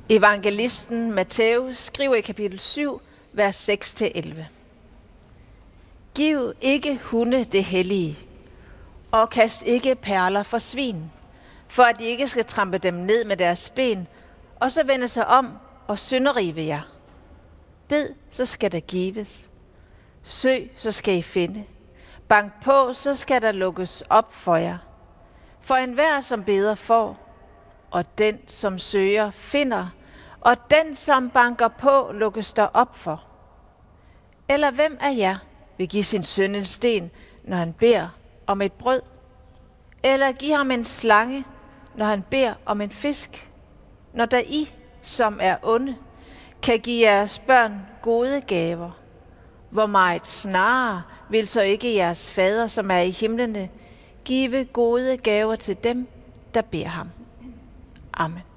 Evangelisten Matthæus skriver i kapitel 7, vers 6-11. Giv ikke hunde det hellige, og kast ikke perler for svin, for at de ikke skal trampe dem ned med deres ben, og så vende sig om og synderive jer. Bed, så skal der gives. Søg, så skal I finde. Bank på, så skal der lukkes op for jer. For enhver, som beder, får, og den, som søger, finder, og den, som banker på, lukkes der op for. Eller hvem af jer vil give sin søn en sten, når han beder om et brød? Eller give ham en slange, når han beder om en fisk? Når der I, som er onde, kan give jeres børn gode gaver, hvor meget snarere vil så ikke jeres fader, som er i himlene, give gode gaver til dem, der beder ham. Amen.